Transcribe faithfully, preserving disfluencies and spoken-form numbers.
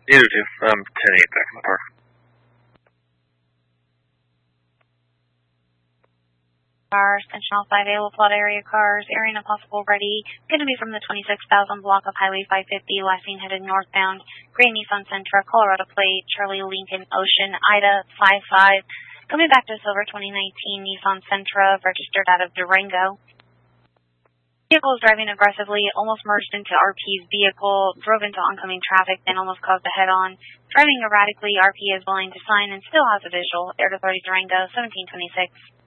Either two. Um, ten eight back in the park. Cars, Sentinel five A will plot area cars, area and possible ready. Going to be from the twenty-six thousand block of Highway five fifty, last seen headed northbound. Gray Nissan Sentra, Colorado plate, Charlie Lincoln Ocean, Ida five five. Coming back to silver twenty nineteen Nissan Sentra, registered out of Durango. Vehicle is driving aggressively, almost merged into R P's vehicle, drove into oncoming traffic, then almost caused a head-on. Driving erratically, R P is willing to sign and still has a visual. Air Authority Durango, seventeen twenty-six.